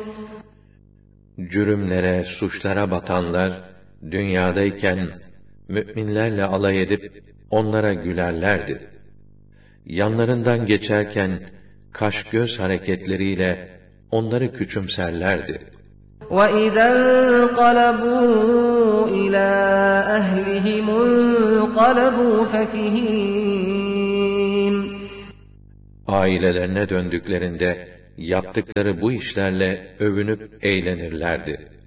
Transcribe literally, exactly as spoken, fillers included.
Cürümlere, suçlara batanlar, dünyadayken, mü'minlerle alay edip, onlara gülerlerdi. Yanlarından geçerken, kaş-göz hareketleriyle, onları küçümserlerdi. وَإِذَا انقَلَبُوا إِلَى أَهْلِهِمُ انقَلَبُوا فَكِهِينَ Ailelerine döndüklerinde, yaptıkları bu işlerle övünüp eğlenirlerdi.